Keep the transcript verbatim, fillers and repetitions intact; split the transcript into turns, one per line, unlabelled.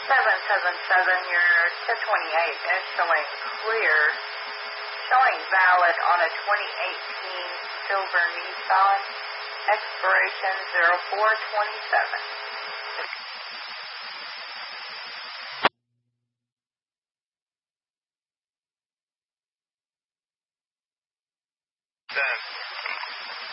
seven seven seven, your ten twenty-eight is showing clear, showing valid on a twenty eighteen silver Nissan, expiration zero four twenty-seven.
Ten.